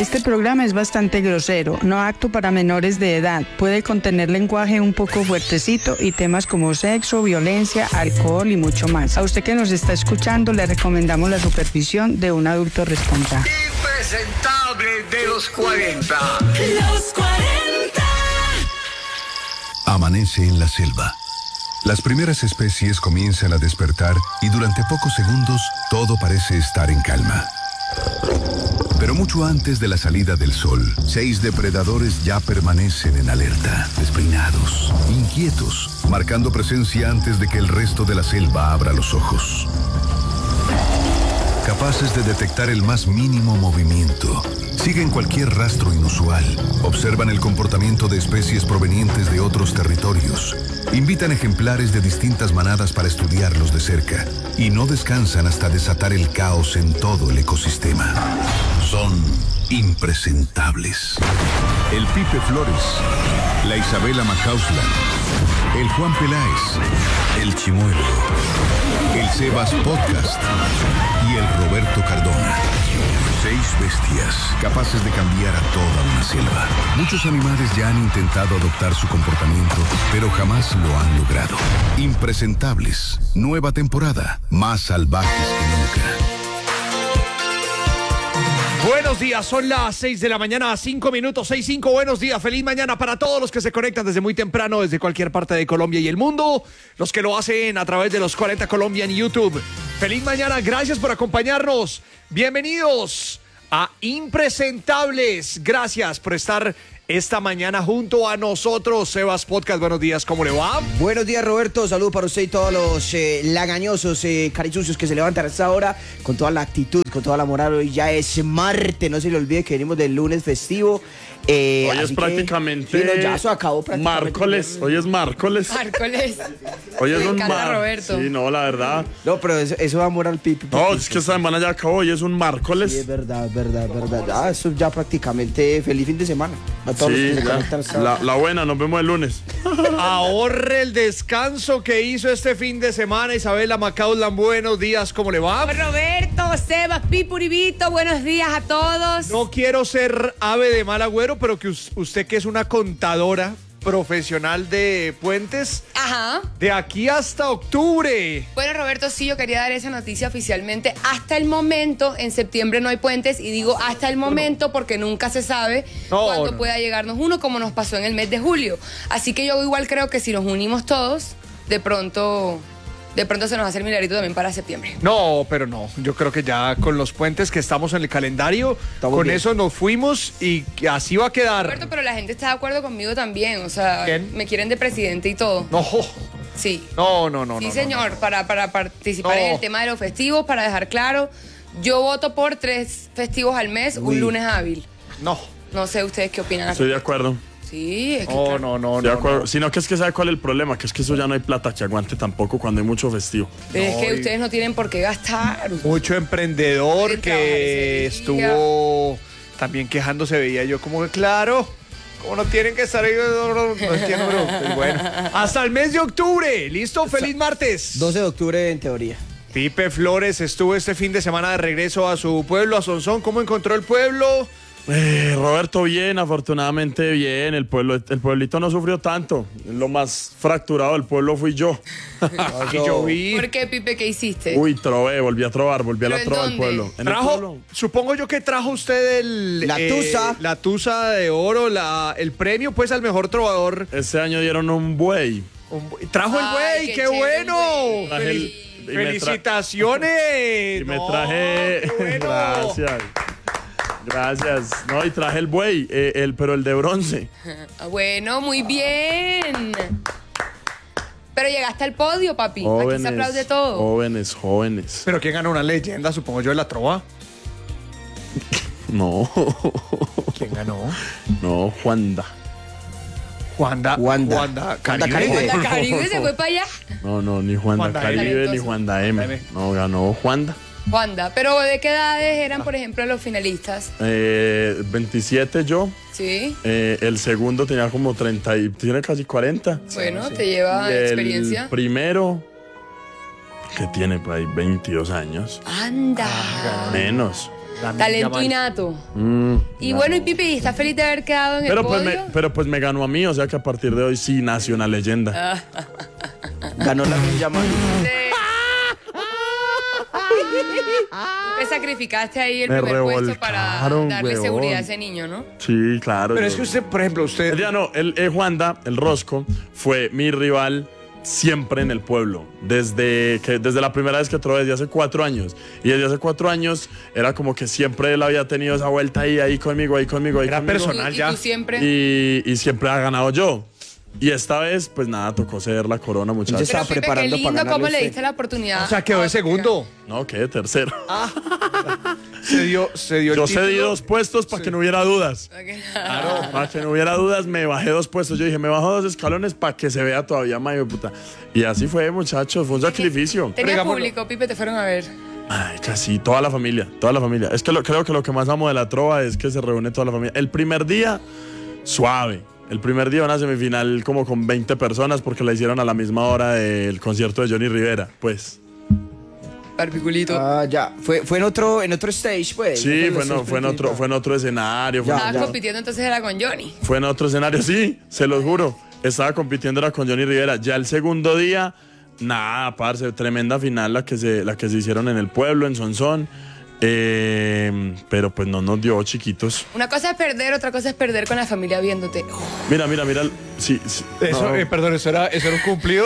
Este programa es bastante grosero, no apto para menores de edad. Puede contener lenguaje un poco fuertecito y temas como sexo, violencia, alcohol y mucho más. A usted que nos está escuchando le recomendamos la supervisión de un adulto responsable. Impresentable de los 40. Los 40. Amanece en la selva. Las primeras especies comienzan a despertar y durante pocos segundos todo parece estar en calma. Pero mucho antes de la salida del sol, 6 depredadores ya permanecen en alerta, despeinados, inquietos, marcando presencia antes de que el resto de la selva abra los ojos. Capaces de detectar el más mínimo movimiento, siguen cualquier rastro inusual, observan el comportamiento de especies provenientes de otros territorios, invitan ejemplares de distintas manadas para estudiarlos de cerca y no descansan hasta desatar el caos en todo el ecosistema. Son impresentables. El Pipe Flores, la Isabela Macausland, el Juan Peláez, el Chimuelo, el Sebas Podcast y el Roberto Cardona. 6 bestias capaces de cambiar a toda una selva. Muchos animales ya han intentado adoptar su comportamiento, pero jamás lo han logrado. Impresentables. Nueva temporada. Más salvajes que nunca. Buenos días, son las 6 de la mañana, 5 minutos, 6:05. Buenos días, feliz mañana para todos los que se conectan desde muy temprano, desde cualquier parte de Colombia y el mundo, los que lo hacen a través de los 40 Colombia en YouTube. Feliz mañana, gracias por acompañarnos. Bienvenidos a Impresentables. Gracias por estar esta mañana junto a nosotros. Sebas Podcast, buenos días, ¿cómo le va? Buenos días, Roberto, saludos para usted y todos los lagañosos, carizucios que se levantan a esta hora con toda la actitud, con toda la moral. Hoy ya es martes, no se le olvide que venimos del lunes festivo. Hoy es prácticamente sí, no, ya eso acabó prácticamente. Márcoles, hoy es Márcoles. Hoy es un Roberto. Sí, no, la verdad. No, pero eso da amor al pipi. No, es que esta semana ya acabó, hoy es un Márcoles. Sí, es verdad. Ya, eso ya prácticamente feliz fin de semana. A todos Sí, los que se ya. conectan hasta ahora. La buena, nos vemos el lunes. Ahorre el descanso que hizo este fin de semana. Isabela Macausland, buenos días, ¿cómo le va? Roberto, Sebas, Pipuribito, buenos días a todos. No quiero ser ave de mal agüero, pero que usted que es una contadora profesional de puentes, Ajá. de aquí hasta octubre. Bueno, Roberto, sí, yo quería dar esa noticia oficialmente. Hasta el momento, en septiembre no hay puentes, y digo hasta el momento porque nunca se sabe cuándo pueda llegarnos uno, como nos pasó en el mes de julio. Así que yo igual creo que si nos unimos todos, de pronto se nos hace el milagrito también para septiembre. No, pero no. Yo creo que ya con los puentes que estamos en el calendario, Estamos con bien. eso nos fuimos y así va a quedar. Roberto, pero la gente está de acuerdo conmigo también. O sea, ¿Quién? me quieren de presidente y todo. No, Sí. no. Sí, no, señor, no. para participar No. en el tema de los festivos, para dejar claro, yo voto por 3 festivos al mes, un lunes hábil. No. No sé ustedes qué opinan. Estoy de acuerdo. Sí, es que No, claro. no. Estoy de acuerdo. Sino que es que sabe cuál es el problema, que es que eso ya no hay plata que aguante tampoco cuando hay mucho festivo. Pero es No, que y- ustedes no tienen por qué gastar. Mucho emprendedor Quieren que trabajar ese día. estuvo también quejándose, veía yo como que claro, como no tienen que estar ahí, no entiendo, pero pues bueno. Hasta el mes de octubre, listo, feliz martes. 12 de octubre en teoría. Pipe Flores estuvo este fin de semana de regreso a su pueblo, a Sonsón. ¿Cómo encontró el pueblo? Roberto, bien, afortunadamente bien. El pueblito no sufrió tanto. Lo más fracturado del pueblo fui yo. Y yo vi. ¿Por qué, Pipe? ¿Qué hisiiste? Uy, volví a trobar ¿Pero la en trova del dónde? pueblo. En el pueblo. Trajo, supongo yo que trajo usted La tusa. la tusa de oro, el premio pues al mejor trovador. Este año dieron un buey. Trajo el Ay, buey, qué qué chévere, bueno. güey. Traje el- y me tra- Felicitaciones. Y me No, traje. qué bueno. Gracias. No, y traje el buey, pero el de bronce. Ah, bueno, muy bien. Pero llegaste al podio, papi. Aquí se aplaude todo. Jóvenes. Pero quién ganó una leyenda, supongo yo, de la trova. No. ¿Quién ganó? No, Juanda. Wanda Caribe. Caribe. Juanda Caribe se fue para allá. No, ni Juanda Juanda Caribe M. ni Juanda M. M. No, ganó Juanda. Juanda. Pero ¿de qué edades eran, por ejemplo, los finalistas? 27 yo. Sí. El segundo tenía como 30 y tiene casi 40. Bueno, te lleva Y experiencia. el primero, que tiene por ahí 22 años. Anda. Menos. Talento innato. Y bueno, y Pipi, ¿estás feliz de haber quedado en el podio? Pero pues me ganó a mí, o sea que a partir de hoy sí nació una leyenda. Ganó la Ninja Mario. Te sacrificaste ahí el Me primer puesto para revolcaron, darle huevón. seguridad a ese niño, ¿no? Sí, claro. Pero es que usted, por ejemplo, usted... Ya no, Juanda, el Rosco, fue mi rival siempre en el pueblo, desde la primera vez que trabajé, desde hace 4 años. Y desde hace 4 años era como que siempre él había tenido esa vuelta ahí conmigo. Era personal ¿Y ya. tú siempre? Y siempre ha ganado yo. Y esta vez, pues nada, tocó ceder la corona, Yo muchachos. estaba Pero Pipe, preparando qué lindo para cómo ganarle le a diste la oportunidad. O sea, quedó de segundo. No, quedé tercero. Se dio el Yo título. cedí 2 puestos para que no hubiera dudas. Claro. Para que no hubiera dudas, me bajé 2 puestos. Yo dije, me bajo 2 escalones para que se vea todavía más, hijo de puta. Y así fue, muchachos, fue un sacrificio. Tenía digámoslo. público, Pipe, te fueron a ver. Ay, casi toda la familia. Es que creo que lo que más amo de la trova es que se reúne toda la familia. El primer día, suave. El primer día una semifinal como con 20 personas porque la hicieron a la misma hora del concierto de Johnny Rivera, pues. Barbiculito. Ah, ya. Fue en otro stage, pues. Sí, No fue en otro escenario. Ya. Estabas compitiendo entonces era con Johnny. Fue en otro escenario, sí, se los juro. Estaba compitiendo era con Johnny Rivera. Ya el segundo día, nada, parce, tremenda final la que se hicieron en el pueblo, en Sonsón. Pero pues no nos dio, chiquitos. Una cosa es perder, otra cosa es perder con la familia viéndote. Mira. Sí, Eso, no. perdón, eso era un cumplido.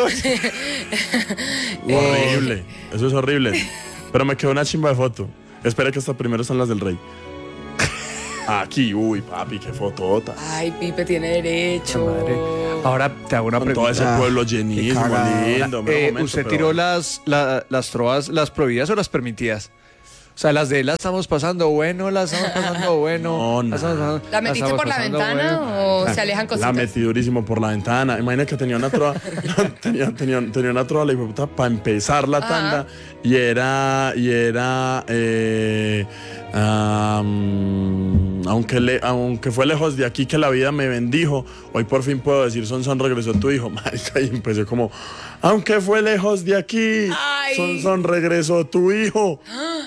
Horrible. Eso es horrible. Pero me quedó una chimba de foto. Espera que hasta primero son las del rey. Aquí, uy, papi, qué fotota. Ay, Pipe tiene derecho. Madre. Ahora te hago una Con todo pregunta. ese pueblo llenísimo, qué cagada. lindo. mero momento, ¿Usted pero- tiró las trovas, las prohibidas o las permitidas? O sea, las de las estamos pasando bueno, las estamos pasando bueno. No, las estamos pasando- ¿La metiste estamos por la pasando ventana bueno. o se alejan La cositas? metí durísimo por la ventana. Imagina que tenía una trova. tenía una trova, la hijueputa, para empezar la tanda. Y era. Aunque fue lejos de aquí que la vida me bendijo, hoy por fin puedo decir Son regresó tu hijo. Marica, y empecé como, aunque fue lejos de aquí, Ay. Son regresó tu hijo.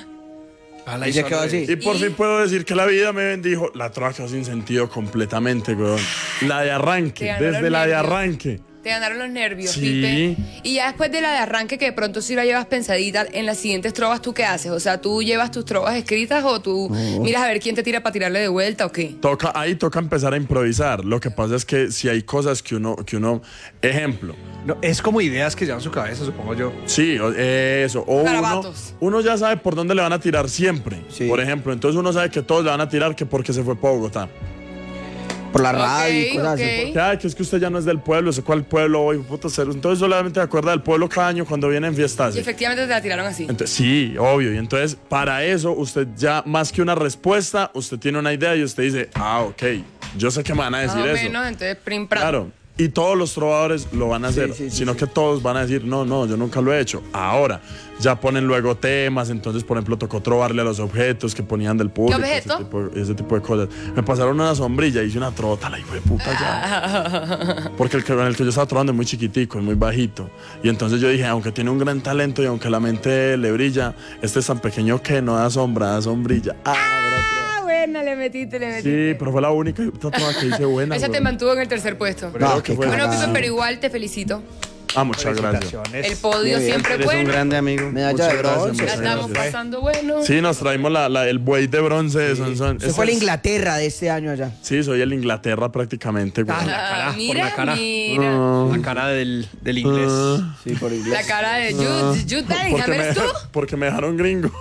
Y se quedó así. Y por fin puedo decir que la vida me bendijo. La trova quedó sin sentido completamente, weón. La de arranque, Te ganaron desde la de nervios. arranque. Te ganaron los nervios, Sí. Pipe. Y ya después de la de arranque, que de pronto sí la llevas pensadita, en las siguientes trovas, ¿tú qué haces? O sea, ¿tú llevas tus trovas escritas o tú miras a ver quién te tira para tirarle de vuelta o qué? Ahí toca empezar a improvisar. Lo que pasa es que si hay cosas que uno, ejemplo, No, es como ideas que llevan su cabeza, supongo yo. sí, eso, o Garabatos. uno ya sabe por dónde le van a tirar siempre. Sí. Por ejemplo, entonces uno sabe que todos le van a tirar que porque se fue para Bogotá. Por la radio y Ok, cosas ok. así. Que es que usted ya no es del pueblo, sé cuál pueblo hoy, puta cero. Entonces solamente se acuerda del pueblo cada año cuando vienen fiestas. Y efectivamente te la tiraron así. Entonces, sí, obvio. Y entonces, para eso, usted ya, más que una respuesta, usted tiene una idea y usted dice, ok, yo sé que me van a decir Más o eso. menos, entonces prim pram. Claro. Y todos los trovadores lo van a hacer, sí, sino que todos van a decir, no, yo nunca lo he hecho. Ahora, ya ponen luego temas, entonces, por ejemplo, tocó trobarle a los objetos que ponían del público. ¿Qué objeto? Ese tipo de cosas. Me pasaron una sombrilla, hice una trota, la hijo de puta ya. Porque con el que yo estaba trobando es muy chiquitico, es muy bajito. Y entonces yo dije, aunque tiene un gran talento y aunque la mente le brilla, este es tan pequeño que no da sombra, da sombrilla. Buena, le metiste. Sí, pero fue la única trova que hice buena. Esa te weón. mantuvo en el tercer puesto. No, qué fue- Bueno, cagada. Pipe, pero igual te felicito. Muchas gracias. El podio Muy bien, siempre Eres bueno. un grande amigo. Medalla Muchas de gracias, bronce. La muchas estamos gracias. pasando bueno. Sí, nos traímos el buey de bronce de Sonsón. Se fue a la Inglaterra de este año allá. Sí, soy el Inglaterra prácticamente, güey. Mira, la cara. mira. La cara del inglés. Sí, por inglés. La cara de Jude Bellingham, ¿eres tú? Porque me dejaron gringo.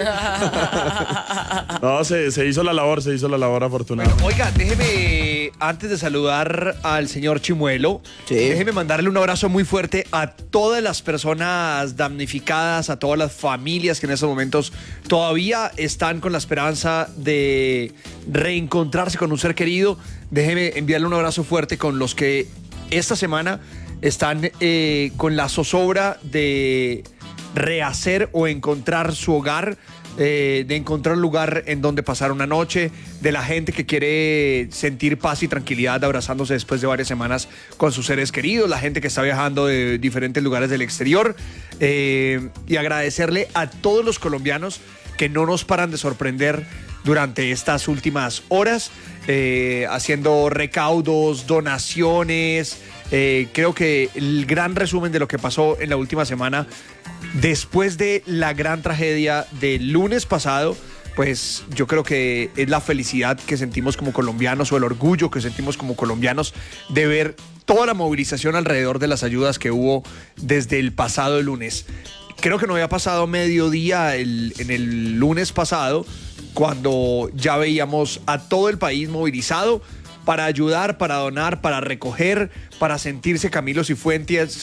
No, se hizo la labor afortunadamente. Oiga, déjeme, antes de saludar al señor Chimuelo, Sí. déjeme mandarle un abrazo muy fuerte a todas las personas damnificadas, a todas las familias que en estos momentos todavía están con la esperanza de reencontrarse con un ser querido. Déjeme enviarle un abrazo fuerte con los que esta semana están con la zozobra de rehacer o encontrar su hogar, de encontrar un lugar en donde pasar una noche, de la gente que quiere sentir paz y tranquilidad abrazándose después de varias semanas con sus seres queridos, la gente que está viajando de diferentes lugares del exterior, y agradecerle a todos los colombianos que no nos paran de sorprender durante estas últimas horas, haciendo recaudos, donaciones. Creo que el gran resumen de lo que pasó en la última semana, después de la gran tragedia del lunes pasado, pues yo creo que es la felicidad que sentimos como colombianos, o el orgullo que sentimos como colombianos de ver toda la movilización alrededor de las ayudas que hubo desde el pasado lunes. Creo que no había pasado mediodía en el lunes pasado, cuando ya veíamos a todo el país movilizado para ayudar, para donar, para recoger, para sentirse Camilo Cifuentes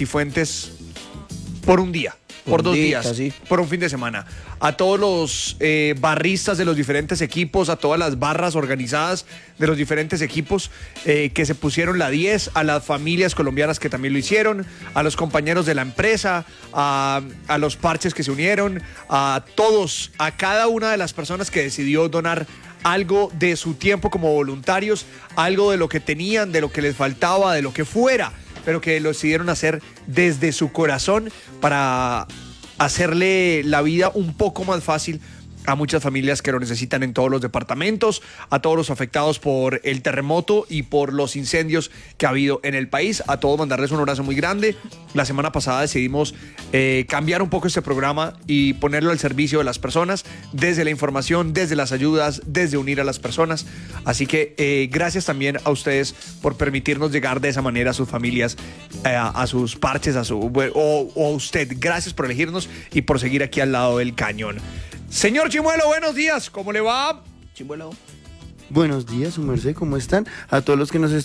por un día, por 2 días, sí, por un fin de semana. A todos los barristas de los diferentes equipos, a todas las barras organizadas de los diferentes equipos que se pusieron la 10, a las familias colombianas que también lo hicieron, a los compañeros de la empresa, a los parches que se unieron, a todos, a cada una de las personas que decidió donar algo de su tiempo como voluntarios, algo de lo que tenían, de lo que les faltaba, de lo que fuera, pero que lo decidieron hacer desde su corazón para hacerle la vida un poco más fácil a muchas familias que lo necesitan en todos los departamentos, a todos los afectados por el terremoto y por los incendios que ha habido en el país. A todos mandarles un abrazo muy grande. La semana pasada decidimos cambiar un poco este programa y ponerlo al servicio de las personas, desde la información, desde las ayudas, desde unir a las personas. Así que gracias también a ustedes por permitirnos llegar de esa manera a sus familias, a sus parches, o a usted. Gracias por elegirnos y por seguir aquí al lado del cañón. Señor Chimuelo, buenos días, ¿cómo le va? Chimuelo. Buenos días, su merced, ¿cómo están? A todos los que nos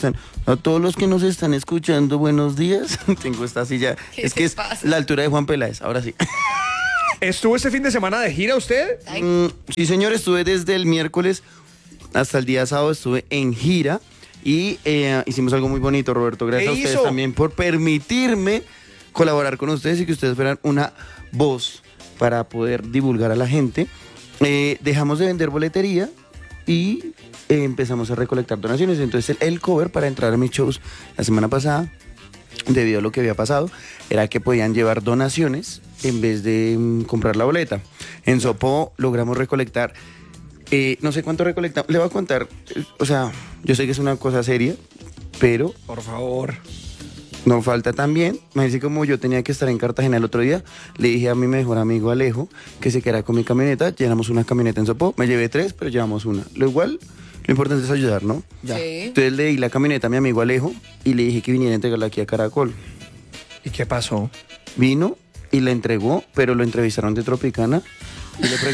están escuchando, buenos días. Tengo esta silla, es que es la altura de Juan Peláez, ahora sí. ¿Estuvo este fin de semana de gira usted? Sí, señor, estuve desde el miércoles hasta el día sábado, estuve en gira y hicimos algo muy bonito, Roberto. Gracias a ustedes también por permitirme colaborar con ustedes y que ustedes fueran una voz para poder divulgar a la gente. Dejamos de vender boletería y empezamos a recolectar donaciones. Entonces el cover para entrar a mis shows la semana pasada, debido a lo que había pasado, era que podían llevar donaciones en vez de comprar la boleta. En Sopó logramos recolectar, no sé cuánto recolectamos, le voy a contar, o sea, yo sé que es una cosa seria, pero por favor, no falta también. Me dice, como yo tenía que estar en Cartagena el otro día, le dije a mi mejor amigo Alejo que se quedara con mi camioneta. Llenamos una camioneta en Sopó, me llevé 3, pero llevamos una. Lo importante es ayudar, ¿no? Ya. Sí. Entonces le di la camioneta a mi amigo Alejo y le dije que viniera a entregarla aquí a Caracol. ¿Y qué pasó? Vino y la entregó, pero lo entrevistaron de Tropicana y le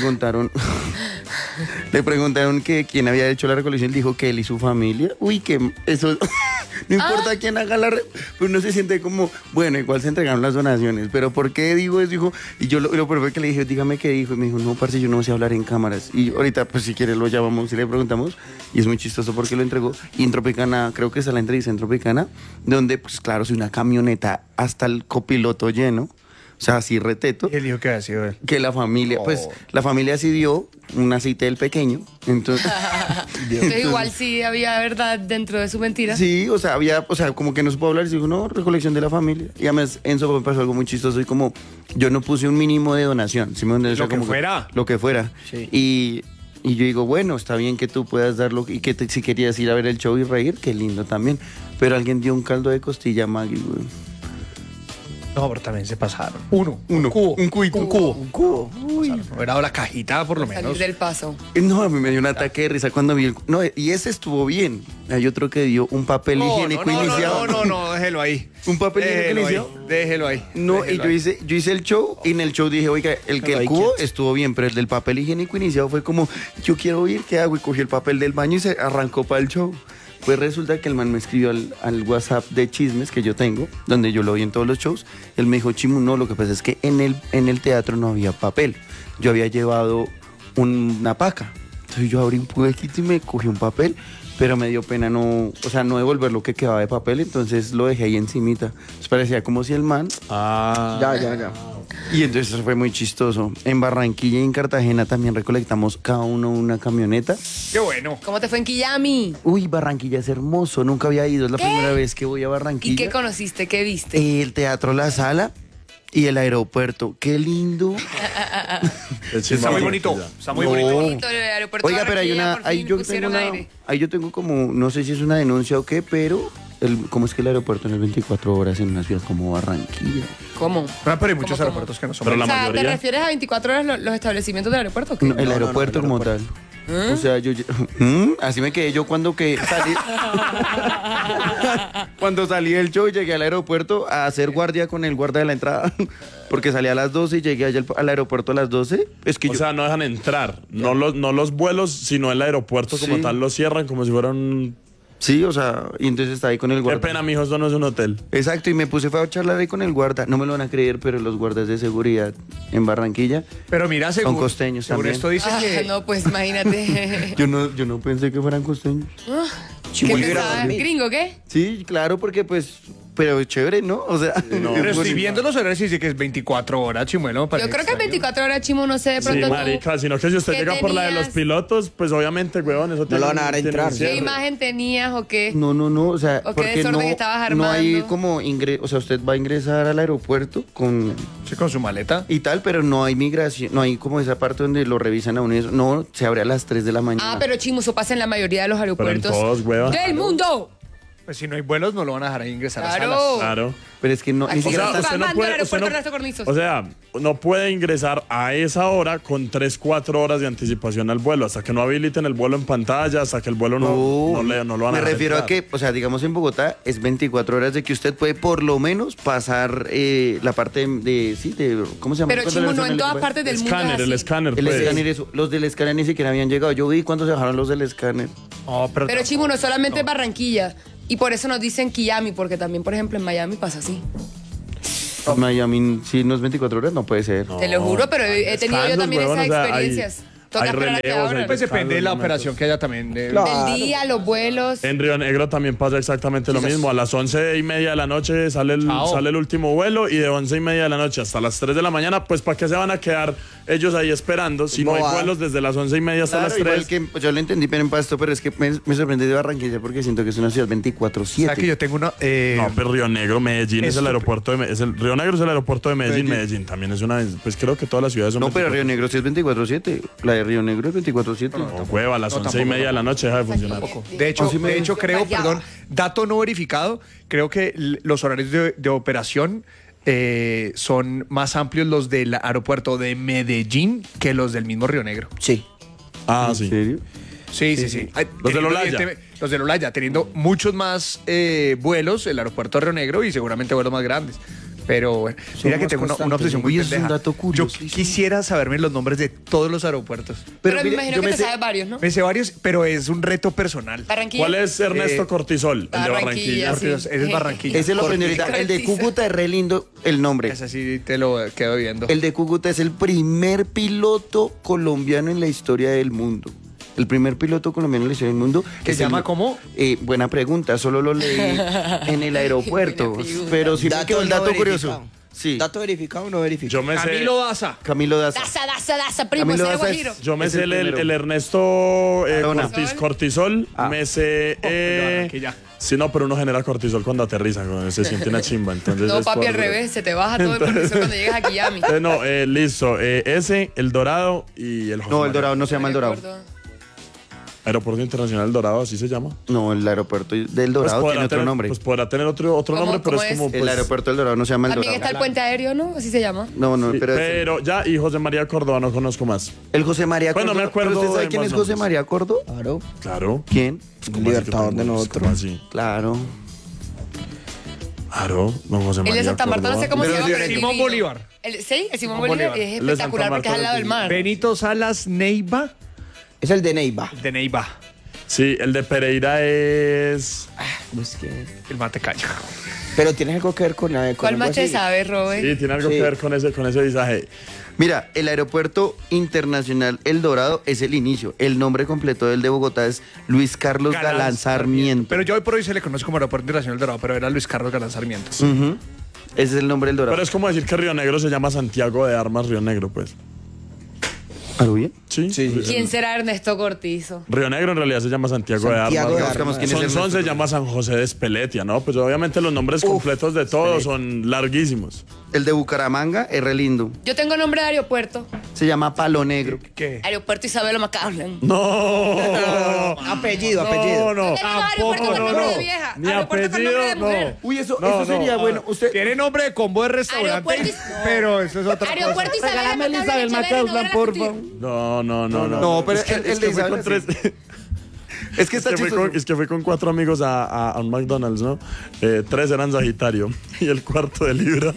preguntaron que quién había hecho la recolección. Él dijo que él y su familia. Uy, que eso no importa quién haga pero uno se siente como, bueno, igual se entregaron las donaciones, pero ¿por qué digo eso? Dijo, y yo lo primero que le dije, dígame qué dijo, y me dijo, no, parce, yo no sé hablar en cámaras. Y ahorita, pues si quiere lo llamamos y le preguntamos, y es muy chistoso porque lo entregó. Y en Tropicana, creo que está la entrevista en Tropicana, donde, pues claro, si una camioneta hasta el copiloto lleno, o sea, así reteto. ¿Y él dijo que ha sido él? Que la familia, pues, la familia sí dio un aceite del pequeño, entonces igual sí había verdad dentro de su mentira. Sí, o sea, como que no se pudo hablar, y dijo, no, recolección de la familia. Y además, en eso me pasó algo muy chistoso, y como, yo no puse un mínimo de donación, ¿sí me entiendes? Lo que fuera. Lo que fuera. Sí. Y yo digo, bueno, está bien que tú puedas darlo, y que si querías ir a ver el show y reír, qué lindo también. Pero alguien dio un caldo de costilla, Maggie, güey. No, pero también se pasaron. Un cubo. Uy. Hubiera dado la cajita por lo menos. Salir del paso. No, a mí me dio un ataque de risa cuando vi No, y ese estuvo bien. Hay otro que dio un papel higiénico iniciado. No, déjelo ahí. Un papel higiénico iniciado. Déjelo ahí. No, y yo hice el show, y en el show dije, oiga, el cubo estuvo bien, pero el del papel higiénico iniciado fue como, yo quiero ir, ¿qué hago? Y cogí el papel del baño y se arrancó para el show. Pues resulta que el man me escribió al WhatsApp de chismes que yo tengo, donde yo lo vi en todos los shows. Él me dijo, Chimu, no, lo que pasa es que en el teatro no había papel. Yo había llevado una paca. Entonces yo abrí un huequito y me cogí un papel, pero me dio pena no devolver lo que quedaba de papel, entonces lo dejé ahí encimita. Entonces parecía como si el man... Ya. Y entonces eso fue muy chistoso. En Barranquilla y en Cartagena también recolectamos cada uno una camioneta. ¡Qué bueno! ¿Cómo te fue en Quillami? Uy, Barranquilla es hermoso, nunca había ido, es la primera vez que voy a Barranquilla. ¿Y qué conociste? ¿Qué viste? El Teatro La Sala. Y el aeropuerto, qué lindo. Está muy bonito. Está muy bonito. Bonito el aeropuerto de Oiga, pero hay Barranquilla, una, por ahí fin yo pusieron tengo aire. ahí yo tengo como, no sé si es una denuncia o qué, pero ¿cómo es que el aeropuerto no es 24 horas en una ciudad como Barranquilla? ¿Cómo? Pero hay muchos ¿Cómo? aeropuertos que no son. Pero la O sea, mayoría. ¿te refieres a 24 horas los establecimientos del aeropuerto o qué? No, el no, aeropuerto el como aeropuerto. tal. O sea, así me quedé yo cuando salí. Cuando salí del show, llegué al aeropuerto a hacer guardia con el guarda de la entrada. Porque salí a las 12 y llegué allá al aeropuerto a las 12. Es que O sea, no dejan entrar. No los vuelos, sino el aeropuerto como Sí. tal los cierran como si fueran. sí, o sea, y entonces estaba ahí con el Qué guarda. pena, mijo, esto no es un hotel. Exacto, y me fue a charlar ahí con el guarda. No me lo van a creer, pero los guardas de seguridad en Barranquilla Pero mira, según, son costeños según también. esto dice que... No, pues imagínate. Yo no pensé que fueran costeños. ¿Qué pensabas? ¿Gringo qué? Sí, claro, porque pues, pero chévere, ¿no? O sea, No, Pero estoy viendo los horarios y dice que es 24 horas, Chimuelo. me parece Yo creo que extraño. 24 horas, Chimo, no sé, de Sí, pronto tú. marica, sino que si usted ¿qué llega por la de los tenías? pilotos, pues obviamente, huevón, eso No lo van a dar a entrar. ¿Qué cierre. imagen tenías o qué? no, o sea, ¿O qué porque desorden no, estabas no hay armando? como o sea, usted va a ingresar al aeropuerto Sí, con su maleta. y tal, pero no hay migración, no hay como esa parte donde lo revisan a uno y eso. No, se abre a las 3 de la mañana. Ah, pero Chimo, eso pasa en la mayoría de los aeropuertos todos, hueva. del mundo. Pues si no hay vuelos, no lo van a dejar ahí ingresar a Claro. salas. Claro. Pero es que no, ni Aquí siquiera sí. estás- usted no puede- usted aeropuerto Ernesto Cornizos. o sea, no puede ingresar a esa hora con 3-4 horas de anticipación al vuelo, hasta que no habiliten el vuelo en pantalla, hasta que el vuelo no lo van a me dejar refiero a entrar. que, o sea, digamos en Bogotá es 24 horas de que usted puede por lo menos pasar la parte de ¿cómo se llama? Pero ¿Cuándo Chimo, le no hacen en todas el- partes del mundo es Escáner, el así. escáner, El pues. escáner, eso. Los del escáner ni siquiera habían llegado. Yo vi cuando se bajaron los del escáner. No, Pero Chimo, no solamente Barranquilla. Y por eso nos dicen Miami, porque también, por ejemplo, en Miami pasa así. Miami, si no es 24 horas, no puede ser. Te lo juro, pero he tenido yo Descansos, también huevón, esas o sea, experiencias. Toca hay esperar a que relevos, abran. Pues depende de la Descansos, operación que haya también. Claro. Del día, los vuelos. En Río Negro también pasa exactamente lo mismo. A las 11:30 de la noche sale Chao. el último vuelo y de 11:30 de la noche hasta las 3 de la mañana, pues ¿para qué se van a quedar ellos ahí esperando si no hay Bobada. vuelos desde las 11:30 hasta Claro, las igual 3? que pues, yo lo entendí pero en Pasto, pero es que me sorprendí de Barranquilla porque siento que es una ciudad 24/7. O sea que yo tengo una... No, pero Río Negro, Medellín es el Esto- aeropuerto de Río Negro es el aeropuerto de Medellín también es una, pues creo que todas las ciudades son No, pero 24. Río Negro sí es 24/7. La de Río Negro es 24/7. No, hueva, a las 11:30 de la noche deja de funcionar. De hecho, sí me- creo, Fallaba. perdón, dato no verificado, creo que los horarios de operación son más amplios los del aeropuerto de Medellín que los del mismo Río Negro. Sí. Ah, ¿En sí. serio? Sí, sí, sí. Ay, Los del teniendo, Olaya. evidentemente, Los del Olaya, teniendo muchos más vuelos, el aeropuerto de Río Negro y seguramente vuelos más grandes. Pero bueno, mira que más tengo una constantes, obsesión ¿no? muy Uy, es un pendeja. dato Yo curiosísimo. quisiera saberme los nombres de todos los aeropuertos. Pero me mire, imagino yo que me te sé- sabes varios, ¿no? Me sé varios, pero es un reto personal. Barranquilla. ¿Cuál es Ernesto Eh, Cortisol? El de Barranquilla, Barranquilla. sí. Ese es Barranquilla. Ese lo aprendí ahorita. El de Cortizo. Cúcuta es re lindo el nombre. Ese sí te lo quedo viendo. El de Cúcuta es el primer piloto colombiano en la historia del mundo. El primer piloto colombiano en la historia del mundo. ¿Que es se llama el- cómo? Buena pregunta, solo lo leí en el aeropuerto. Buena pregunta. Pero sí me quedó el no dato curioso. verificado. Sí. ¿Dato verificado o no verificado? Yo me sé, Camilo Daza. Camilo Daza. Daza, primo, Camilo ese Daza es- guajiro. yo me Es sé el el primero. Ernesto Arona. Cortisol, Ah. me sé... de Barranquilla. Sí, no, pero uno genera cortisol cuando aterriza, cuando se siente una chimba. Entonces No, es papi, por- al revés. Se te baja todo el cortisol cuando llegas a Miami. No, listo. Ese, el Dorado y el José No, el María. Dorado no se llama el Dorado. Aeropuerto Internacional del Dorado, así se llama. No, el aeropuerto del Dorado tiene otro nombre. Pues podrá tener otro ¿Cómo- nombre, pero cómo es es? como... El pues, aeropuerto del Dorado no se llama el También Dorado. está el puente aéreo, ¿no? Así se llama. No, sí, pero, pero ya, y José María Córdoba no conozco más. el José María Bueno, Córdoba. me acuerdo ¿Pero usted sabe de quién más es José nombres. María Córdoba? Claro. Claro. ¿Quién? ¿Cómo así Libertador que de no? nosotros. ¿Cómo así? Claro. Claro, no José El María de Santa Marta no sé cómo Pero se llama. es pero es Simón divino. Bolívar. Sí, el Simón Simón Bolívar Bolívar. es El de espectacular Santa porque es al Marta lado del mar. Benito Salas Neiva Es el de Neiva. de Neiva. Sí, el de Pereira es... Pues que- El mate-caña. Pero tienes algo que ver con ¿Cuál algo más te así? sabe, Robert? Sí, tiene algo Sí. que ver con ese visaje. Mira, el aeropuerto internacional El Dorado es el inicio. El nombre completo del de Bogotá es Luis Carlos Galán Sarmiento. Pero yo hoy por hoy se le conoce como Aeropuerto Internacional Dorado, pero era Luis Carlos Galán Sarmiento. Ujú. Ese es el nombre del Dorado. Pero es como decir que Río Negro se llama Santiago de Armas Río Negro, pues. ¿A lo bien? Sí. ¿Quién será Ernesto Cortizo? Río Negro en realidad se llama Santiago de Santiago de Armas. Armas. ¿Quién es Sonsón Ernesto? se llama San José de Espeletia, ¿no? Pues obviamente los nombres completos de todos son larguísimos. El de Bucaramanga es re lindo. Yo tengo nombre de aeropuerto. Se llama Palo Negro. ¿Qué? Aeropuerto Isabela Macaulay. No. Apellido. Tenemos Tampoco, aeropuerto con nombre de vieja. Ni Aeropuerto con nombre de apellido, mujer. Uy, eso No, sería no. bueno. Usted... Tiene nombre de combo de restaurante, Aeropuerto pero eso es otra cosa. Aeropuerto Isabela Regálame el Macaulay. Isabel Chévere, Macaulay, no por van a favor. No, pero es que, el es de que fui Isabel con sí. tres. Es que está chistoso. Es que fui con 4 amigos a un McDonald's, ¿no? 3 eran Sagitario y el cuarto de Libra.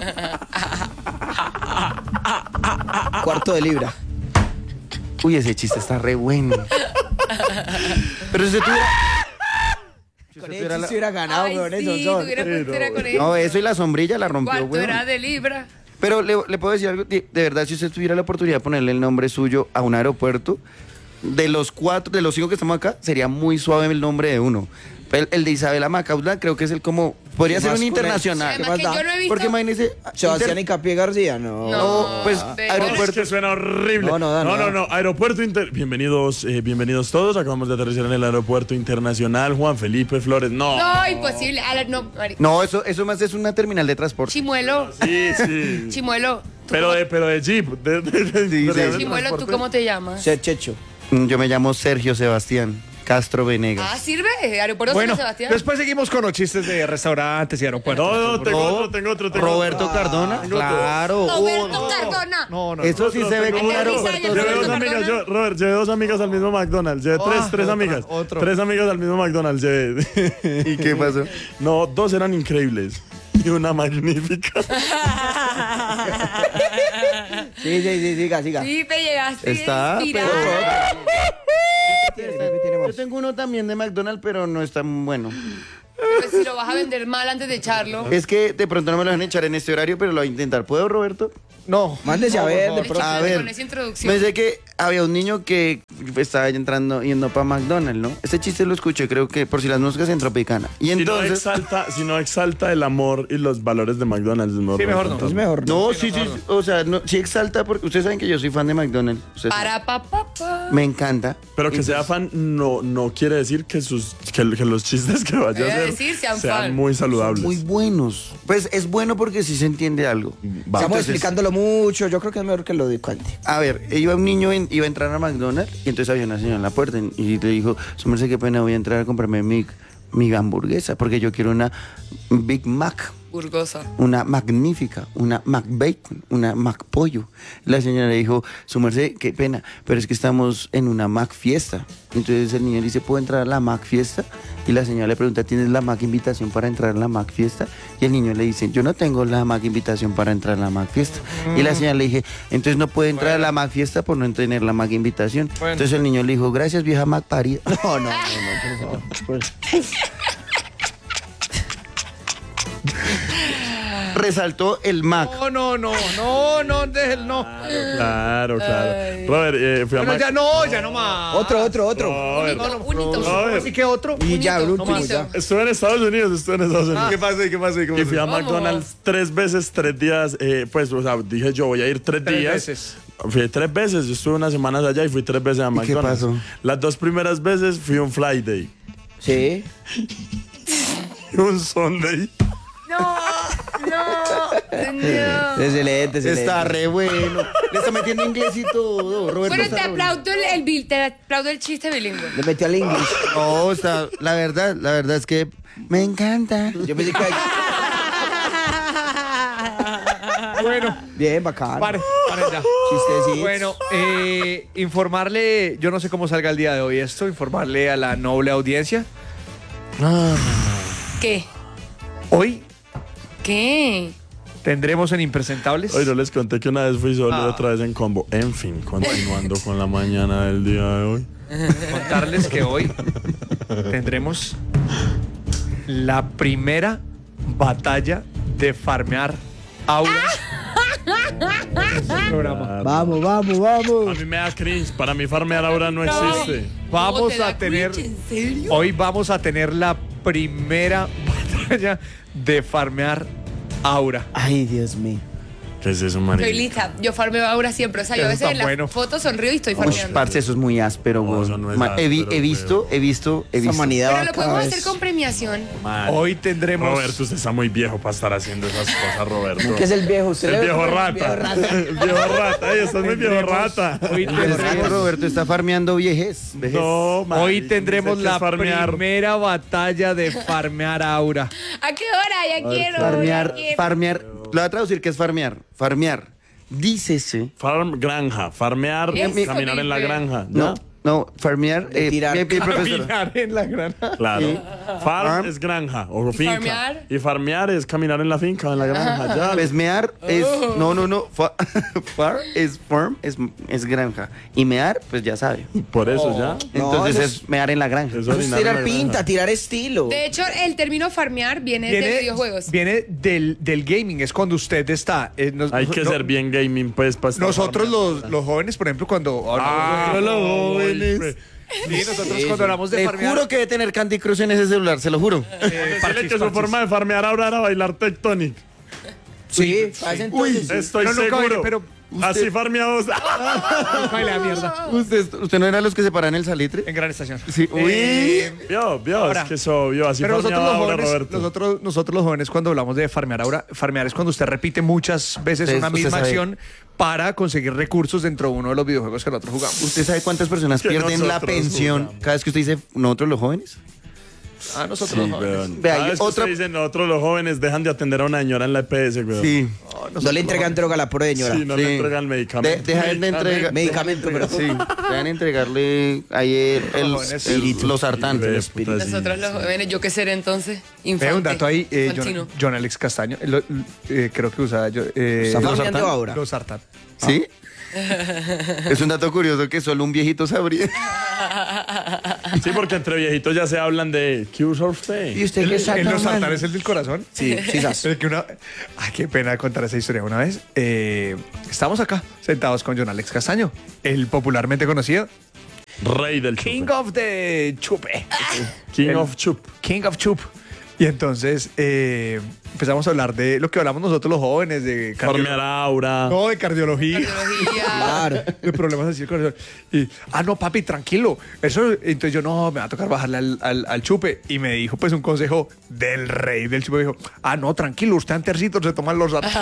Cuarto de libra. Uy, ese chiste está re bueno. Pero si usted tuviera... Con eso se hubiera ganado, Ay, weón, esos sí, son. tuviera puestera con él. No, eso y la sombrilla la rompió, ¿Cuánto güey. era de libra? Pero le puedo decir algo, de verdad, si usted tuviera la oportunidad de ponerle el nombre suyo a un aeropuerto, de los 5 que estamos acá, sería muy suave el nombre de uno. El de Isabela Macaulay creo que es el como... Podría ser más un con él? internacional. Además que yo no he visto... Porque imagínese... Sebastián y Capié García, no. No, pues ve- Es aeropuerto... que suena horrible. No. Aeropuerto bienvenidos todos. Acabamos de aterrizar en el aeropuerto internacional Juan Felipe Flores. No. No, imposible. No, Mari. No, eso más es una terminal de transporte. Chimuelo. Sí. Chimuelo. ¿tú Pero de Jeep. Chimuelo, ¿tú cómo te llamas? Ser Checho. Yo me llamo Sergio Sebastián Castro Venegas. Ah, sirve. Aeropuerto Bueno, San Sebastián. después seguimos con los chistes de restaurantes y aeropuertos. No, tengo otro. Roberto Cardona. Claro. Roberto Cardona. No. Eso sí se ve como un Aterriza, aeropuerto. yo Llevé Roberto dos amigas, Cardona. Robert, llevé 2 amigas al mismo McDonald's. Llevé tres amigas. otro. 3 amigas al mismo McDonald's. Llevé. ¿Y qué pasó? No, 2 eran increíbles. Y una magnífica. Sí, siga. Sí, te llegaste Está, inspirada. Yo tengo uno también de McDonald's, pero no es tan bueno. Pues si lo vas a vender mal antes de echarlo. Es que de pronto no me lo van a echar en este horario, pero lo voy a intentar. ¿Puedo, Roberto? No. Mándese a ver, de Qué pronto. A chévere ver, con esa introducción. pensé que había un niño que estaba yendo para McDonald's, ¿no? Este chiste lo escuché, creo que por si las moscas en Tropicana. Y entonces... Si no exalta el amor y los valores de McDonald's. Sí, mejor no. Es mejor. No, sí, o sea, no, sí exalta porque ustedes saben que yo soy fan de McDonald's. Ustedes saben. Para pa. Me encanta. Pero que sea fan no quiere decir que los chistes que vaya a Voy a hacer decir, sean fan. muy saludables. Muy buenos. Pues es bueno porque sí se entiende algo. Estamos Entonces, explicándolo mucho. Yo creo que es mejor que lo cuente. A ver, iba un niño, iba a entrar a McDonald's y entonces había una señora en la puerta y le dijo, su merced, qué pena, voy a entrar a comprarme mi hamburguesa porque yo quiero una Big Mac. Burgosa. Una magnífica, una McBacon, una McPollo. La señora le dijo, su merced, qué pena, pero es que estamos en una McFiesta. Entonces el niño le dice, ¿puedo entrar a la McFiesta? Y la señora le pregunta, ¿tienes la Mac invitación para entrar a la McFiesta? Y el niño le dice, yo no tengo la Mac invitación para entrar a la McFiesta. Y la señora le dije, entonces no puede entrar a la McFiesta por no tener la Mac invitación. Entonces el niño le dijo, gracias vieja Mac parida. No, por favor. Resaltó el Mac. No, déjelo, no. Claro. Robert, fui a Bueno, Mac. ya no más. Otro. Unito. Así que otro. Y ya, el Unito, último, unito. ya. Estuve en Estados Unidos. ¿Qué pasó? Y fui a ¿Cómo? McDonald's 3 veces, 3 días. Pues, o sea, dije yo voy a ir 3 3 días. veces. Fui 3 veces. Yo estuve unas semanas allá y fui 3 veces a qué McDonald's. pasó? Las 2 primeras veces fui un Friday. Sí. Un Sunday. No. Excelente. Está re bueno. Le está metiendo inglés y todo, Roberto. Bueno, está te re bueno. aplaudo el chiste bilingüe. Le metió al inglés. No, está, la verdad es que me encanta. Yo pensé que... Bueno, Bien, bacán. pare ya. Chistecitos. Bueno, informarle, yo no sé cómo salga el día de hoy esto, informarle a la noble audiencia. ¿Qué? Hoy ¿Qué? tendremos en Impresentables. Hoy no les conté que una vez fui solo y otra vez en combo. En fin, continuando con la mañana del día de hoy. Contarles que hoy tendremos la primera batalla de farmear auras en este programa. Vamos. A mí me da cringe. Para mí farmear ahora no existe. Vamos ¿Te da a tener, cringe? ¿En serio? hoy vamos a tener la primera batalla de farmear aura. Ay, Dios mío. ¿Qué es eso, marica? Estoy lista. Yo farmeo Aura siempre. O sea, yo a Eso veces está en la bueno. foto sonrío y estoy Uy, farmeando. parce, eso es muy áspero, No, güey. eso no es He áspero, visto. Esa humanidad Pero va lo cada podemos vez- hacer con premiación. Hoy tendremos... Roberto, usted está muy viejo para estar haciendo esas cosas, Roberto. ¿Qué es el viejo? ¿Usted El le ve viejo como rata. El viejo rata. Ay, estás muy viejo rata. Hoy tendremos, Roberto está farmeando vejez. No, marica, hoy tendremos dice que la es farmear. primera batalla de farmear Aura. ¿A qué hora? Ya quiero. Farmear, ya quiero. farmear. Lo voy a traducir que es farmear. Farmear. Dícese. Granja, farmear, Eso, caminar en la Pipe. granja. No, no, farmear. tirar. mi profesor. Caminar en la granja. Claro. Farm Farm. es granja o finca. farmear? Y farmear es caminar en la finca, en la granja. Ya. Pues mear es. Oh. No. Far es farm, es granja. Y mear, pues ya sabe. Por eso ya. Entonces eso es mear en la granja. Es Eso es orinar en tirar la granja. pinta, tirar estilo. De hecho, el término farmear viene de videojuegos. Viene del gaming, es cuando usted está... Hay que ser bien gaming, pues, para estar Nosotros farmeando. los jóvenes, por ejemplo, cuando... Ah, los jóvenes. pues. Sí, nosotros cuando hablamos de Te farmear... juro que debe tener Candy Crush en ese celular, se lo juro. Decirle que su forma de farmear ahora era bailar Tectonic. Sí, hace entonces. Estoy Pero nunca seguro. bailé, pero- Así farmeados. Baile a mierda. ¿Usted no era los que se paran el salitre? En Gran Estación. Sí. Vio, Ahora, es que es obvio. Así Pero farmeaba ahora, Roberto. nosotros los jóvenes cuando hablamos de farmear ahora, farmear es cuando usted repite muchas veces Entonces, una usted misma sabe- acción para conseguir recursos dentro de uno de los videojuegos que nosotros jugamos. ¿Usted sabe cuántas personas Que pierden la nosotros pensión jugamos. cada vez que usted dice nosotros los jóvenes? Ah, nosotros Sí, los jóvenes. weón. Vea, Cada y vez que otra- usted dice, nosotros los jóvenes dejan de atender a una señora en la EPS, weón. Sí. No le entregan droga a la pobre señora. Sí, no le entregan medicamentos. Dejan de entregar. Medicamento, pero Sí. Dejan de entregarle ahí los sartán. Ve, puta, sí. Nosotros los jóvenes, ¿yo qué seré entonces? Ve Infante. un dato ahí, Infantino. John Alex Castaño, creo que usa Está ¿Los farmeando sartán? ahora. los sartán. ¿Sí? Es un dato curioso que solo un viejito sabría. Sí, porque entre viejitos ya se hablan de ¿qué usa usted? ¿Y usted qué saca, ¿En los man? sartanes el del corazón? Sí, sí, sas. Es que ay, qué pena contar esa historia. Una vez estamos acá sentados con John Alex Castaño, el popularmente conocido Rey del King chupe. of the Chupe. King el- of Chup. King of Chup. Y entonces empezamos a hablar de lo que hablamos nosotros los jóvenes, de Farmear aura. No, de cardiología. Cardiología. Claro. De problemas así del corazón. Y, no, papi, tranquilo. Eso, entonces yo, no, me va a tocar bajarle al chupe. Y me dijo, pues, un consejo del rey del chupe. Me dijo, no, tranquilo, usted antercito se toman los sartanes.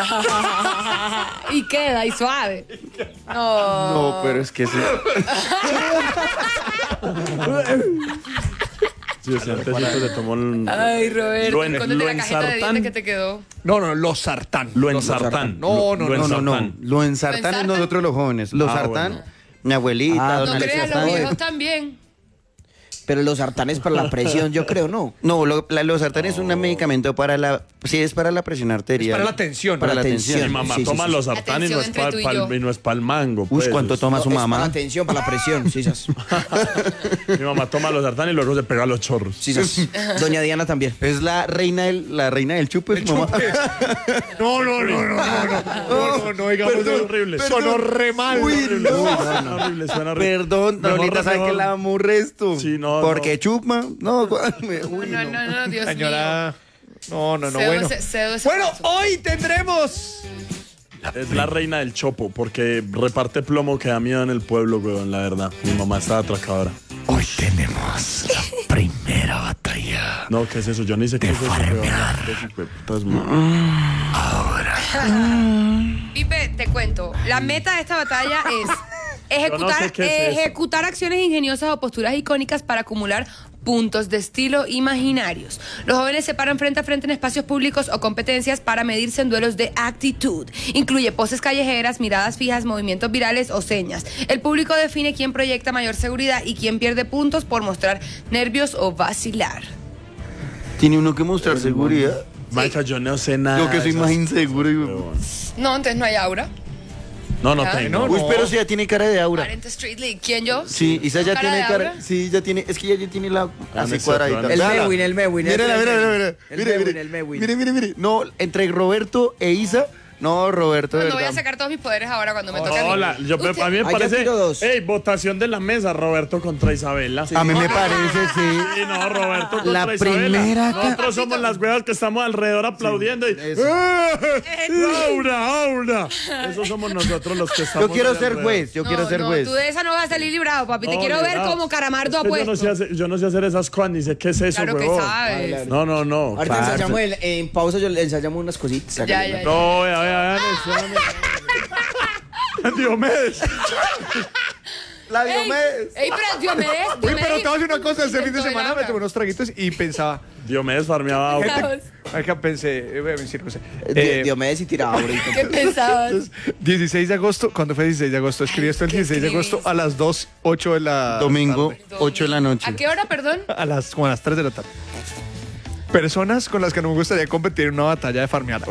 Y queda, y suave. No, pero es que sí. Sí, ese antecito se tomó el... Ay, Roberto, Lo en- escóndete lo la cajeta de ensartan. dientes que te quedó. No, los sartán. Lo Los ensartán. No, No. Lo ensartan es nosotros los jóvenes. Lo Ah, sartán, bueno. mi abuelita, don No Alex creas, los Castaño. viejos también. Pero los sartanes para la presión, yo creo, ¿no? No, los sartán es un medicamento para la... Sí, es para la presión arterial. Es para la tensión. Para la Mi tensión. mamá Sí, sí, toma sí. los sartán y no es Atención entre tú y para yo. y no es el mango. Uy, Pues. ¿cuánto toma su Es para mamá? la tensión, para la presión, sí, sas. Mi mamá toma los sartán y luego se pega los chorros. Sí, sas. Doña Diana también. Es la reina del chupe, su mamá. No, digamos. Perdón, horrible. Sonó re mal. Uy, no. Suena horrible, suena horrible. Perdón, Mejor, Lolita sabe mejor. que la amo resto. Sí, no, Porque no. chupa. No, uy, No, Dios Señora. No, mío. bueno. Cedo ese Bueno, paso. hoy tendremos. Es la reina del chopo, porque reparte plomo que da miedo en el pueblo, weón, la verdad. Mi mamá está atracadora. Hoy tenemos la primera batalla. No, ¿qué es eso? Yo ni sé qué es eso, weón. Pipe, te cuento. La meta de esta batalla es Yo no sé qué es eso. ejecutar acciones ingeniosas o posturas icónicas para acumular puntos de estilo imaginarios. Los jóvenes se paran frente a frente en espacios públicos o competencias para medirse en duelos de actitud. Incluye poses callejeras, miradas fijas, movimientos virales o señas. El público define quién proyecta mayor seguridad y quién pierde puntos por mostrar nervios o vacilar. Tiene uno que mostrar seguridad. Marica, yo no sé nada. Yo que de soy esas- más inseguro. weón. No, entonces no hay aura. No, no Ah. tengo. Uy, pero sí, ya tiene cara de aura. 40 Street League. ¿Quién yo? Sí, Isa ya ¿Cara tiene de cara. aura? Sí, ya tiene. Es que ya tiene la. Así ese cuadradita. plan. El Véala. Mewin. Mira. El Mewin. Mire. No, entre Roberto e Isa, No, Roberto, de No voy a verdad. sacar todos mis poderes ahora cuando me toque a mí. Hola, a mí me ya parece. tiro dos. Ey, votación de la mesa, Roberto contra Isabela. A mí me parece, sí. Sí, no, Roberto contra La Isabela. primera Nosotros somos las weas que estamos alrededor aplaudiendo y Laura. Esos somos nosotros los que estamos. Yo quiero ser alrededor. juez, yo quiero ser juez. Tú de esa no vas a salir librado, papi. Te No, quiero ver librado. como Caramardo Es que apuesto. yo no sé hacer esas cosas, ni sé qué es eso, Claro que huevón. sabes. No. Ahorita Parce. ensayamos en pausa, yo ensayamos unas cositas. Ya. No, vean eso. Diomedes. La Ey, pero Diomedes. Uy, pero te voy a decir una cosa, este intentó fin de el semana me Laura. tomé unos traguitos y pensaba, Diomedes farmeaba agua. acá pensé, voy a decir, no sé. Diomedes y tiraba ahorita. ¿Qué pensabas? 16 de agosto, ¿cuándo fue 16 de agosto? Escribí esto el ¿Qué 16 de agosto a las 2:08 de la Domingo, tarde. 8 de la noche. ¿A qué hora, perdón? Como a las 3 de la tarde. Personas con las que no me gustaría competir en una batalla de farmear.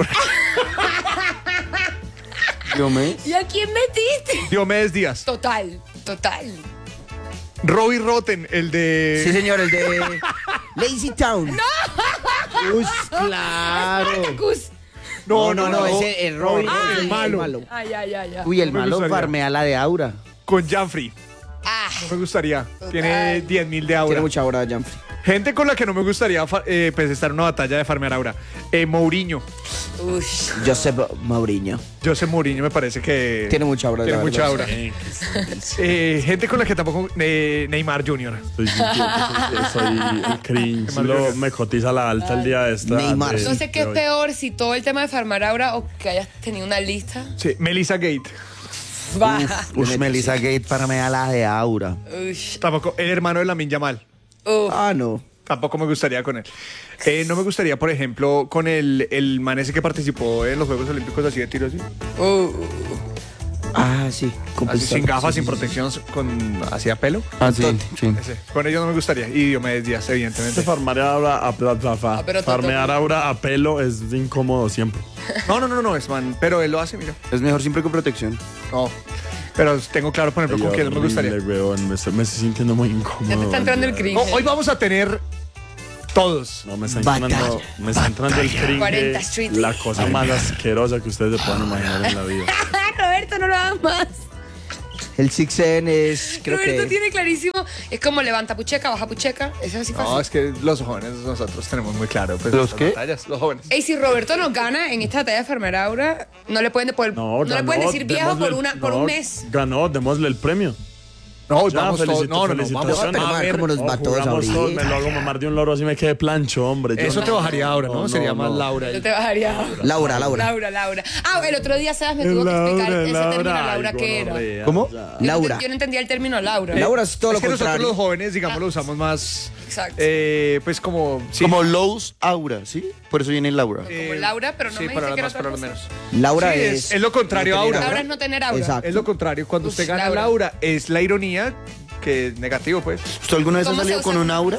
Diomedes. ¿Y a quién metiste? Diomedes Díaz. Total. Robbie Rotten, el de... Sí, señor, el de Lazy Town. ¡No! Uy, claro. No, ese el Robin. no, el malo. Ya. Uy, el Me malo gustaría. farmea la de Aura. Con Janfrey. Ah, No me gustaría. Tiene 10.000 de aura. Tiene mucha hora, Janfrey. Gente con la que no me gustaría pues estar en una batalla de farmear aura. Mourinho. ush. Josep Mourinho. José Mourinho me parece que... Tiene mucha aura. Tiene la mucha verdad. aura. Gente con la que tampoco... Neymar Jr. Soy el cringe. Me cotiza la alta el día de esta. Neymar. No sé qué es peor, si todo el tema de farmar aura o que hayas tenido una lista. Sí, Melissa Gate. Baja. Uy, Melissa Gate farmea la de Aura. Ush. Tampoco, el hermano de Lamine Yamal. Uf. Ah, no. Tampoco me gustaría con él. No me gustaría, por ejemplo, con el man ese que participó en los Juegos Olímpicos así de tiro así. Ah, sí. Así sin gafas, sin protección, así a pelo. Ah, sí, sí. Ese. Con ellos no me gustaría. Y Diomedes Díaz, evidentemente. Farmear aura a pelo es incómodo siempre. No, es man. Pero él lo hace, mira. Es mejor siempre con protección. No. Pero tengo claro, por ejemplo, con quién no me gustaría. Weón, me estoy sintiendo muy Ya te incómodo. está entrando el cringe. No, hoy vamos a tener todos. No, me está entrando el cringe. 40 Street. La cosa más asquerosa que ustedes se puedan imaginar en la vida. Roberto, no lo hagas más. El 6N es, creo Roberto que... tiene clarísimo. Es como levanta pucheca, baja pucheca. Eso es así fácil. No, es que los jóvenes nosotros tenemos muy claro. Pues, ¿Los las qué? batallas, los jóvenes. Ey, si Roberto nos gana en esta batalla de farmar aura, no le pueden, no le pueden decir viejo por un mes. Ganó, démosle el premio. No, Ya, vamos todos. No, vamos felicitaciones. a ver cómo nos va todos Jugamos ahorita. todos, me lo hago mamar de un loro así me quede plancho, hombre. Yo Eso no. te bajaría ahora, ¿no? No, Sería no, más no. Laura. ahí. Yo te bajaría. Laura. Laura. Ah, el otro día, Sebas me tuvo que explicar ese término Laura qué era. ¿Cómo? Laura. Yo no entendía el término Laura. Laura es todo Es lo que nosotros contrario. los jóvenes, digamos, lo usamos más... Exacto. Pues como... sí, Como Lowe's Aura, ¿sí? Por eso viene Laura. Como Laura, pero no sí, me para dice lo que era más, otra para lo cosa. menos. Laura Sí, es... es lo contrario a no tener aura. Laura es no tener aura. Exacto. Es lo contrario. Cuando usted gana Laura. Laura, es la ironía, que es negativo, pues. ¿Usted alguna vez ha ¿Cómo se salido usa? con un Aura?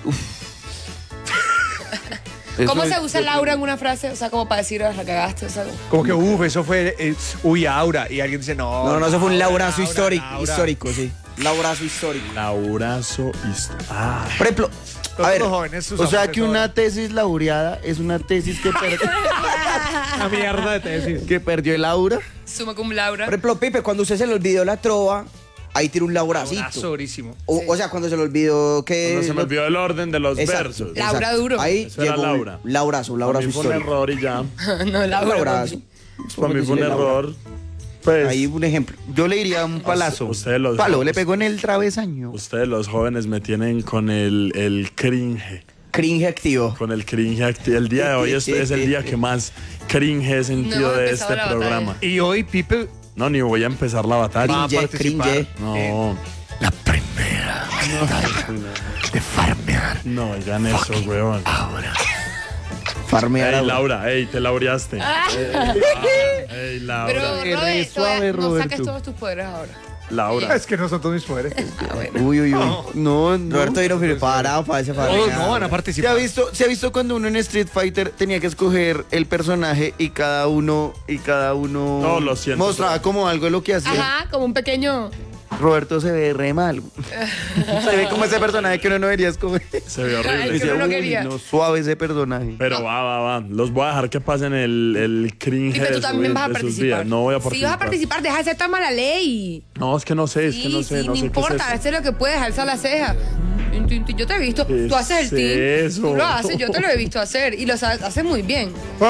¿Cómo Eso se es- usa Laura en una frase? O sea, como para decir, "Ah, la cagaste", o sea, Como que, eso fue... aura. Y alguien dice, no. No, eso fue un laurazo Laura. histórico, sí. Laurazo histórico. Laurazo Por ejemplo, a Todos ver, los jóvenes O usamos sea que eso. una tesis laureada es una tesis que, Una mierda de tesis. que perdió el aura. suma cum Laura. por ejemplo, Pipe, cuando usted se le olvidó la trova, ahí tira un lauracito. Abrazo durísimo. O sea, cuando se le olvidó que... No se me olvidó el orden de los Exacto, versos. La- Laura duro. Ahí Eso era llegó un Laura. Laurazo Para mí fue un histórico. error y ya. No, Laura. Laurazo. Para mí fue un decirle Laura. error. Pues, Ahí un ejemplo. Yo le diría un palazo. Ustedes los- Palo, le pegó en el travesaño. ustedes los jóvenes me tienen con el cringe. Cringe activo. Con el cringe. El día de hoy es el día que más cringe he sentido No, de empezado este la programa. Y hoy, Pipe, No, ni voy a empezar la batalla. va a Cringe, participar. cringe. No. La primera de farmear. No, oigan eso, weón. Farmear Ey, Laura. Laura, ey, te laureaste. Ey, Laura. Pero, Qué Robert, re suave, no saques Roberto. todos tus poderes ahora. Laura. Es que no son todos mis poderes. Uy, uy, uy. No, no. Roberto vino preparado para ese Todos farmear. no van a ¿Se ha participar. visto cuando uno en Street Fighter tenía que escoger el personaje y cada uno No, lo siento. mostraba como algo de lo que hacía? Ajá, como un pequeño. Roberto se ve re mal. Se ve como ese personaje que uno no debería escoger. Se ve Ay, horrible. que uno no Uy, quería. no, suave ese personaje. Pero va. Los voy a dejar que pasen el cringe Pipe, de tú también vas a de sus participar. vidas. No voy a Si participar. vas a participar, deja de ser tan mala ley. No, es que no sé, Sí, no sé no qué es importa, eso. hacer lo que puedes, alza la ceja. Yo te he visto, ¿Qué tú haces el es team, eso? tú lo haces, yo te lo he visto hacer y lo haces muy bien.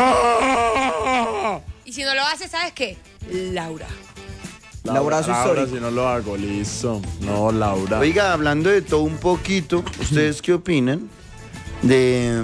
¡Ah! Y si no lo haces, ¿sabes qué? Laura. Laura, su histórico. si no lo hago, listo. No, Laura. Oiga, hablando de todo un poquito, ¿ustedes qué opinan de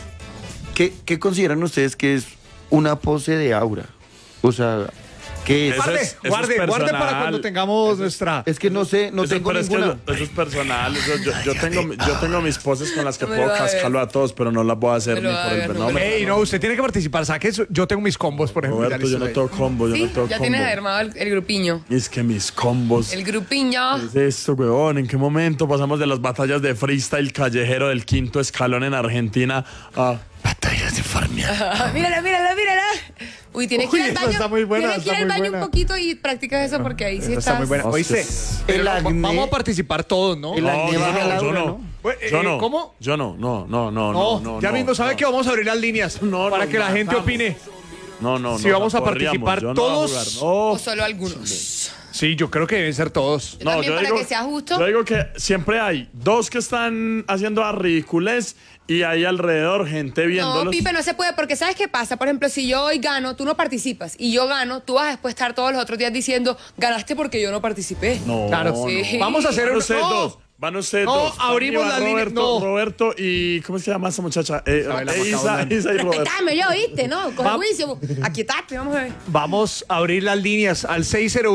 qué consideran ustedes que es una pose de Aura? O sea, ¿qué es? Guarde para personal. cuando tengamos nuestra... Es que no sé, no Eso, tengo pero es que ninguna. eso es personal. Yo tengo mis poses con las que No me puedo lo va a ver. cascarlo a todos, pero no las voy a hacer Me ni lo va a por el ver, no me fenómeno. lo Ey, no, usted tiene que participar. Saque eso. Yo tengo mis combos, por ejemplo. Roberto, yo no tengo combo, yo Sí, no tengo ya combo. tienes armado el grupiño. Y es que mis combos. El grupiño. ¿Qué es esto, weón? ¿En qué momento pasamos de las batallas de freestyle callejero del 5º escalón en Argentina a batallas de farmear? Mírala. Uy, tienes que ir al esa baño. está muy buena, Tienes que ir está al muy baño buena. un poquito y practicas eso porque ahí sí Está estás. muy buena. Hostia. Oíste, pero El acné- vamos a participar todos, ¿no? El acné baja a Laura, ¿no? ¿Cómo? Yo no. No, ya mismo, ¿sabe que vamos a abrir las líneas para que la gente opine? No. Si vamos a corríamos, participar yo no voy a todos. jugar, O no. solo algunos. Sí, yo creo que deben ser todos. Yo también, para que sea justo. Yo digo que siempre hay dos que están haciendo ridiculez y hay alrededor gente viéndolos. No, Pipe, no se puede, porque ¿sabes qué pasa? Por ejemplo, si yo hoy gano, tú no participas, y yo gano, tú vas a después estar todos los otros días diciendo, ganaste porque yo no participé. No, Claro, no. sí. Vamos a hacer Van un... ustedes No. dos. Van ustedes No, dos. abrimos Fanny, la línea, Roberto, no. Roberto y... ¿Cómo se llama esa muchacha? Isabela Isa Macaulay. y Roberto. Respetame yo, ¿viste? ¿No? Coge Va- juicio. Aquietate, vamos a ver. Vamos a abrir las líneas al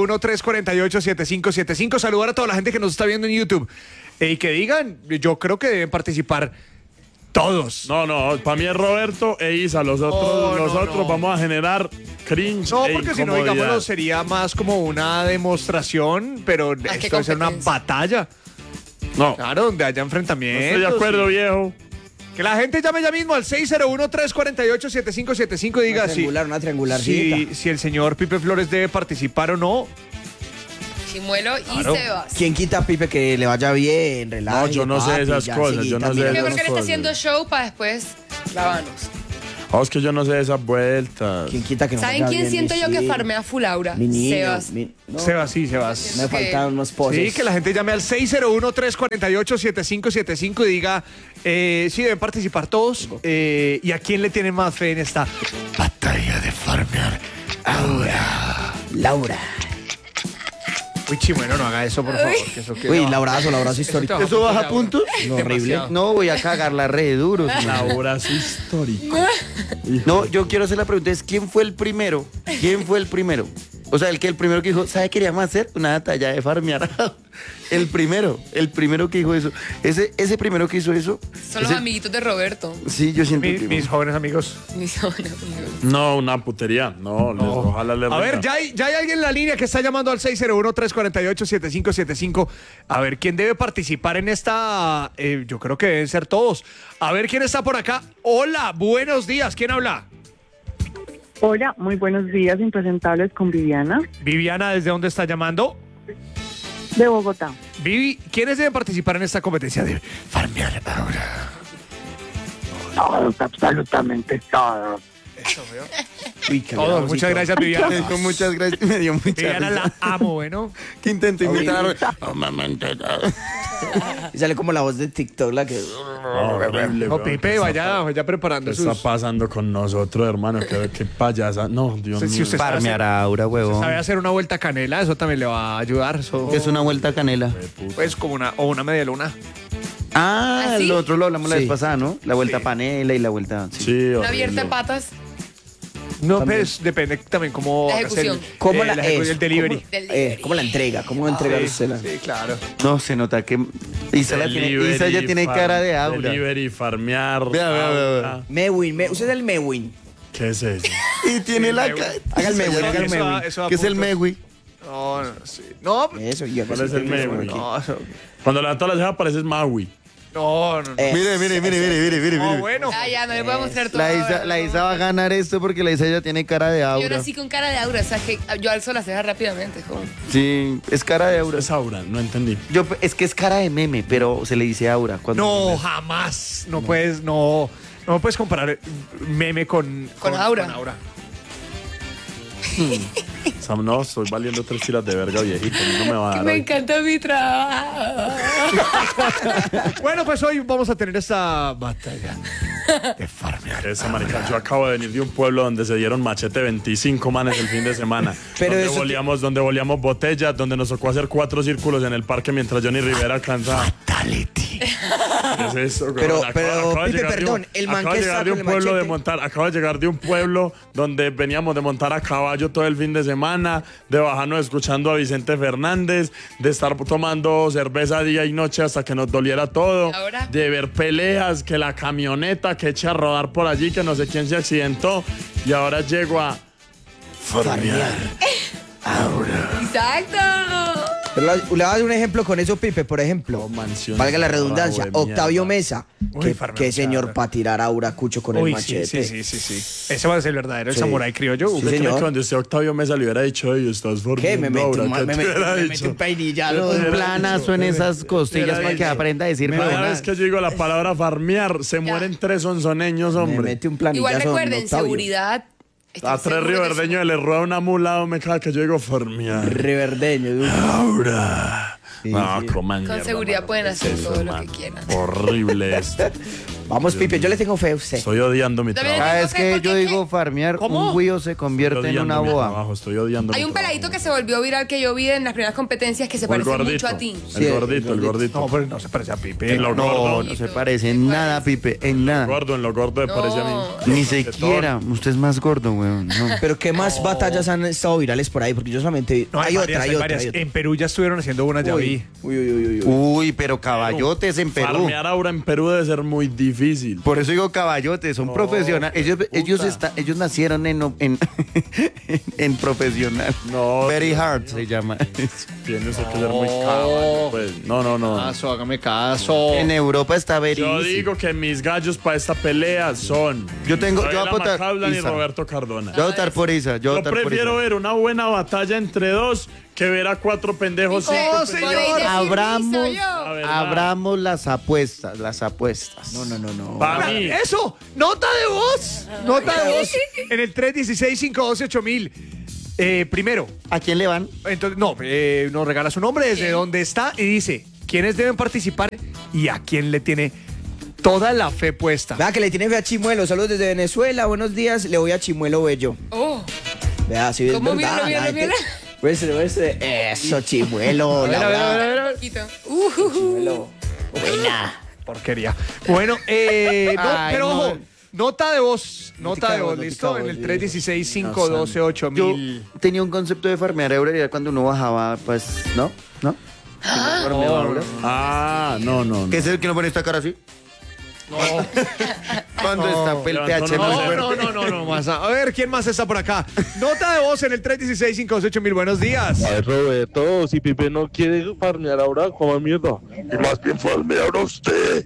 601-348-7575. Saludar a toda la gente que nos está viendo en YouTube. Y que digan, yo creo que deben participar todos. No, para mí es Roberto e Isa. Los otros no. vamos a generar cringe. No, e porque si no, incomodidad. digámoslo, sería más como una demostración, pero que esto debe ser una competencia. batalla. No, Claro, donde haya no enfrentamientos. estoy de acuerdo, viejo. Que la gente llame ya mismo al 601-348-7575 y diga Una triangularcita. si el señor Pipe Flores debe participar o no. Chimuelo y Claro. Sebas. ¿Quién quita a Pipe que le vaya bien, relaje? No, yo no sé papi, esas ya, cosas, sí, yo no también. sé Yo esas creo que él está cosas. haciendo show para después grabarnos. Es que yo no sé de esas vueltas. ¿Quién quita que no ¿Saben vaya quién bien, siento yo que sí. farmea full Laura? Mi niño. Sebas. No, Sebas, sí, Sebas. me faltan unos poses. Sí, que la gente llame al 601-348-7575 y diga si deben participar todos y a quién le tienen más fe en esta batalla de farmear. Laura. Uy, Chimuelo, no haga eso, por favor. Que eso queda- Uy, Laurazo histórico. ¿Eso baja puntos? No, horrible. No, voy a cagarla re duro. Laurazo histórico. No, yo quiero hacer la pregunta, es ¿quién fue el primero? ¿Quién fue el primero? O sea, el primero que dijo, ¿sabe qué queríamos hacer? Una batalla de farmear. El primero que dijo eso. Ese primero que hizo eso. Son los amiguitos de Roberto. Sí, yo siento que... Mis jóvenes amigos. Mis amigos. No, una putería. No, ojalá le A rinda. ver, ya hay alguien en la línea que está llamando al 601-348-7575. A ver, ¿quién debe participar en esta? Yo creo que deben ser todos. A ver, ¿quién está por acá? Hola, buenos días. ¿Quién habla? Hola, muy buenos días, impresentables con Viviana, Viviana, ¿desde dónde está llamando? de Bogotá. Vivi, ¿quiénes deben participar en esta competencia de farmear ahora? Todos, absolutamente todos. Uy, qué Todos, bravosito. muchas gracias, Viviana. Me dio muchas gracias, me dio mucha Viviana risa. la amo, bueno. Que intento imitar Y sale como la voz de TikTok, la que... Horrible, No, weón. Pipe, vaya preparando ¿Qué está sus... pasando con nosotros, hermano? Qué payasa. No, Dios Si mío. usted Farmear a Aura, huevón. sabe hacer una vuelta canela, eso también le va a ayudar. Eso, Que es una vuelta canela. pues como una media luna. Ah, ¿Ah, sí? lo otro lo hablamos la Sí. vez pasada, ¿no? La vuelta panela y la vuelta... sí. Sí, Una horrible. abierta de patas No, pues depende también cómo La hagas el, ejecución. ¿Cómo la el delivery. del ¿Cómo la entrega? ¿Cómo entrega usted la? Sí, claro. No, se nota que... Isa ya tiene cara de Aura. Delivery, farmear. Vea. Aura. Mewin, usted es el Mewin. ¿Qué es eso? Y tiene la cara... Haga el Mewin, haga el Eso Mewin. da- eso da ¿Qué es el puntos. Megui? No, sí. No, Eso, y ¿Cuál es el Mewin? no, eso- Cuando levanto la ceja pareces Maui. No. Mire. No, bueno. Ya, no le voy a mostrar todo. La Isa va a ganar esto porque la Isa ya tiene cara de Yo aura. nací con cara de aura, o sea que yo alzo las cejas rápidamente. Sí, es cara de aura. Es aura, no entendí. Es que es cara de meme, pero se le dice aura. No, jamás. No puedes comparar meme con aura. Sam, no, estoy valiendo 3 tiras de verga, viejito. No me va a dar. Me hoy. encanta mi trabajo. Bueno, pues hoy vamos a tener esta batalla de farmear. Esa marica, yo acabo de venir de un pueblo donde se dieron machete 25 manes el fin de semana. Pero donde volíamos botellas, donde nos tocó hacer 4 círculos en el parque mientras Johnny Rivera cantaba. Fatality. ¿Qué es eso? Pero, Acabo de Pipe, llegar de perdón, el man acabo que de llegar está de con un el pueblo de machete. montar, acabo de llegar de un pueblo donde veníamos de montar a caballo todo el fin de semana, de bajarnos escuchando a Vicente Fernández, de estar tomando cerveza día y noche hasta que nos doliera todo, ¿Ahora? de ver peleas, que la camioneta que echa a rodar por allí, que no sé quién se accidentó, y ahora llego a farmear. Exacto. Pero le voy a dar un ejemplo con eso, Pipe. Por ejemplo, mansión valga la cerrada, redundancia, güey, Octavio mierda. Mesa. Uy, farmear, Qué señor claro. para tirar aura cucho con el Uy, machete. sí. Ese va a ser el verdadero, el Sí. samurái criollo. Sí, ¿Usted cree señor. que cuando usted Octavio Mesa le hubiera dicho, "Ey, estás ¿Qué? farmeando Me meto ahora"? ¿Qué te hubiera dicho? un peinillado. Un planazo en esas costillas para que aprenda a decir Cada huevonadas. vez que yo digo la palabra farmear, se mueren 3 onzoneños, Me hombre. mete un planillazo. Igual recuerden, Octavio. seguridad. A 3 riverdeños le rueda una mula, me caga que yo digo farmear. Riverdeño. Ahora. Sí, No, sí. coman Con mierda, seguridad mano. pueden ¿Qué hacer es eso, todo lo man? que quieran. Horrible esto. Vamos, Pipe, yo le tengo fe a usted. Estoy odiando mi También- trabajo. Ah, es que yo digo farmear, ¿Cómo? un güiro se Estoy convierte en odiando una mi boa. trabajo, estoy odiando Hay mi un trabajo. peladito que se volvió viral que yo vi en las primeras competencias que se O el parece gordito. mucho a ti. Sí, El gordito. No, pero no se parece a Pipe. En lo No, gordo. no se parece en nada, Pipe, en nada. En lo gordo me No. parece a mí. Ni siquiera. Usted es más gordo, weón. No. Pero ¿qué más batallas han estado virales por ahí? Porque yo solamente vi. No, hay varias, hay varias. hay otra. En Perú ya estuvieron haciendo una, ya vi. Uy. Uy, pero caballotes en Perú. Farmear ahora en Perú debe ser muy difícil. Por eso digo caballotes, son profesionales. Ellos nacieron en profesional. No. Very hard se llama. Tiene usted que ser muy caballo, pues. No. Caso, hágame caso. En Europa está very Yo easy. digo que mis gallos para esta pelea son Yo voy a Isabela votar Macablan y Isa. Roberto Cardona. Yo voy a votar por Isa. Yo prefiero ver una buena batalla entre dos que ver a 4 pendejos. Oh, 5 señor. Podéis decir Abramos, Lisa, yo. La verdad. abramos las apuestas. No. Para mí. Eso, nota de voz. Nota de voz en el 316-512-8000. Primero, ¿A quién le van? entonces, nos regala su nombre, desde dónde está y dice quiénes deben participar y a quién le tiene toda la fe puesta. Vea que le tiene fe a Chimuelo. Saludos desde Venezuela. Buenos días. Le voy a Chimuelo Bello. Oh, Vea, si es ¿cómo verdad. viene? la gente- Eso, Chimuelo. A ver, a ver, a ver, a ver. un poquito. Chimuelo. Buena. Porquería. Bueno, no, Ay, pero no. ojo, nota de voz, Notica listo, de en voz, el sí. 316-512-8000. Yo tenía un concepto de farmear euro y era cuando uno bajaba, pues, ¿no? Farmeaba euro. No. ¿Qué es el que no pone esta cara así? Cuando está el levantó pH más fuerte. No, más. A ver, ¿quién más está por acá? Nota de voz en el 316-512-8000. Buenos días. Ay, Roberto, si Pipe no quiere farmear ahora, coma mierda. Y más bien farmear ahora usted.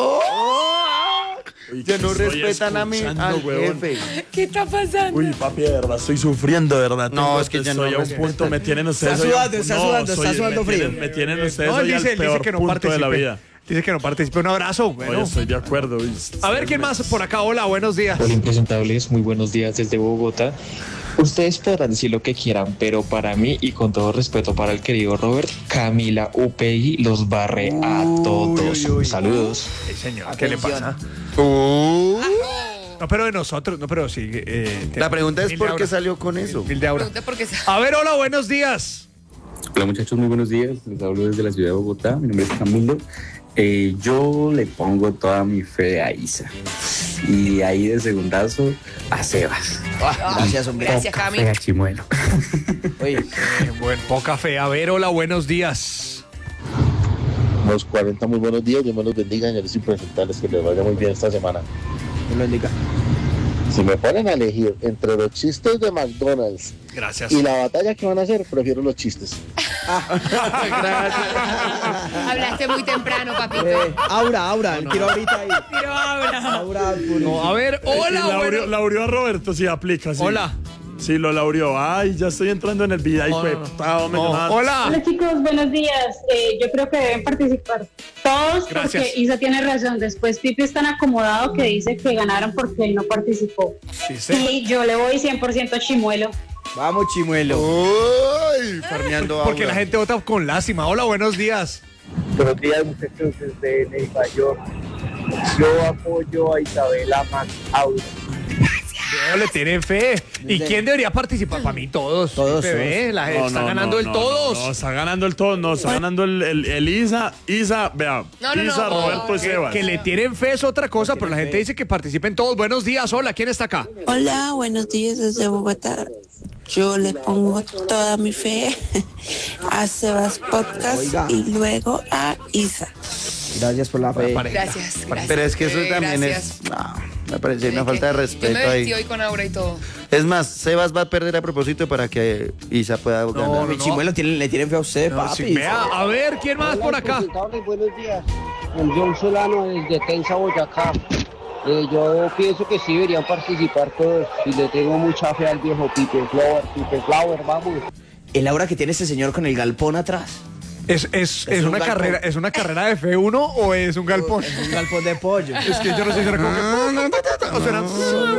Ya no respetan a mí, al jefe. ¿Qué está pasando? Uy, papi, de verdad, estoy sufriendo, de verdad. No, es que ya no estoy a un respetan. punto, me tienen ustedes. Está hoy a un sudando, está punto- sudando, está sudando frío. Me tienen ustedes No, él hoy al dice peor que no punto de la participe. vida. Dice que no participe. Un abrazo. Bueno. Oye, estoy de acuerdo. uy, A ver, ¿quién más por acá? Hola, buenos días. Hola impresentables, muy buenos días desde Bogotá. Ustedes podrán decir lo que quieran, pero para mí y con todo respeto para el querido Robert, Camila Upegui los barre a todos. Saludos. Sí, señor, ¿qué le Atención. pasa? Uh, No, pero de nosotros, no, pero sí. La pregunta es mil de por qué aura. salió con eso. Mil de aura. Pregunta por qué se- A ver, hola, buenos días. Hola muchachos, muy buenos días. Les hablo desde la ciudad de Bogotá. Mi nombre es Camilo. Yo le pongo toda mi fe a Isa. Y ahí de segundazo a Sebas. Gracias, hombre. Gracias, Poca Cami. fe a Chimuelo. Oye, Poca fe. A ver, hola, buenos días. Los 40, muy buenos días. Dios me los bendiga, señores impresentables. Que les vaya muy bien esta semana. Dios lo bendiga. Si me ponen a elegir entre los chistes de McDonald's Gracias. y la batalla que van a hacer, prefiero los chistes. Hablaste muy temprano, papito. Aura, el tiro ahorita ahí. Tiro Aura. No, a ver, hola, bueno. Laurió a Roberto, sí, aplica, sí. Hola. Sí, lo laurió. Ay, ya estoy entrando en el video. Hola. Hola chicos, buenos días. Yo creo que deben participar todos. Gracias. Porque Isa tiene razón. Después Pipe es tan acomodado que dice que ganaron porque él no participó. Y yo le voy 100% a Chimuelo. Vamos, Chimuelo. Uy, farmeando Porque Aura. la gente vota con lástima. Hola, buenos días. Buenos días, muchachos, desde Nueva York. Yo apoyo a Isabela Aura. No le tienen fe. ¿Y quién debería participar? Para mí todos. Todos. La gente está ganando el todos. No, está ganando el todos, no, está ganando el Isa, vea. Isa, Roberto y Sebas. Que le tienen fe es otra cosa, pero la gente dice que participen todos. Buenos días, hola, ¿quién está acá? Hola, buenos días desde Bogotá. Yo le pongo toda mi fe a Sebas Podcast. Oiga. Y luego a Isa. Gracias por la fe. Gracias. Pero es que eso también gracias. es... No, me parece una falta de Yo respeto me vestí ahí. hoy con Aura y todo. Es más, Sebas va a perder a propósito para que Isa pueda ganar. Mi Chimuelo le tienen fe a usted, papi. Sí, vea, a ver, ¿quién más por acá? Buenos días. John Solano desde Tensa, Boyacá. Yo pienso que sí deberían participar todos y le tengo mucha fe al viejo Pipe Flower, vamos. El aura que tiene ese señor con el galpón atrás. ¿Es un una galpón. carrera, ¿es una carrera de F1 o es un galpón? Es un galpón de pollo. Es que yo no sé si era como que... O será...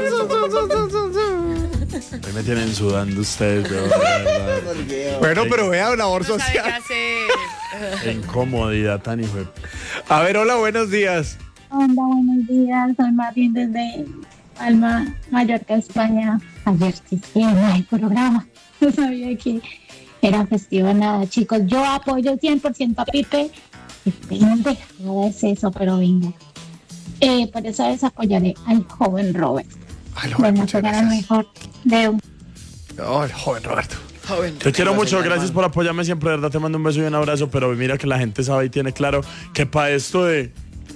Ahí me tienen sudando ustedes, de verdad. Bueno, pero vea, labor No sabe qué social. hacer. Qué incomodidad tan hijo de... A ver, hola, buenos días. Hola, buenos días. Soy Martín desde Palma, Mallorca, España. Ayer sí no hay programa. No sabía que era festivo. Nada, chicos. Yo apoyo 100% a Pipe. Qué pendejo es eso, pero venga. Por esa vez apoyaré al joven Robert. Bueno, muchas será el gracias. mejor de un... Oh, el joven Roberto. Te quiero mucho, gracias por apoyarme siempre, de verdad te mando un beso y un abrazo, pero mira que la gente sabe y tiene claro que para esto de...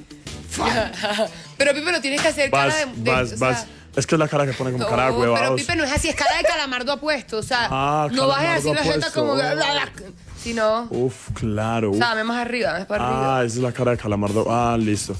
Pero Pipe no tienes que hacer cara de... o sea, vas. Es que es la cara que pone como cara de pero huevados. Pipe no es así, es cara de calamardo apuesto. O sea, no bajes así la jeta apuesto. como... Si no... Uf, claro. O sea, dame más arriba, dame para arriba. Esa es la cara de calamardo. Listo.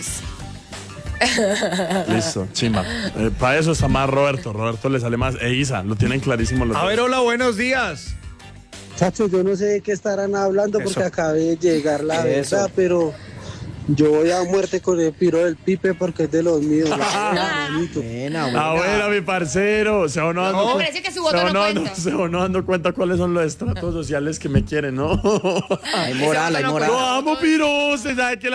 Listo, chimba. Para eso está más Roberto. Roberto le sale más. Isa, lo tienen clarísimo los A dos. ver, hola, buenos días. Chacho, yo no sé de qué estarán hablando porque Eso. acabé de llegar la Eso. verdad, pero yo voy a muerte con el piro del Pipe porque es de los míos. Buena, mi parcero. Se va no dando No, cu- pero es que su voto se va no dando- cuenta. se va no dando cuenta cuáles son los estratos sociales que me quieren, ¿no? Hay moral, hay moral. Lo amo, piro. Se sabe que